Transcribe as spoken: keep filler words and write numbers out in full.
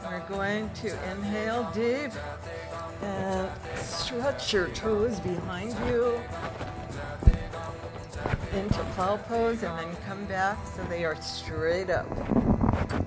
We're going to inhale deep and stretch your toes behind you into plow pose, and then come back so they are straight up.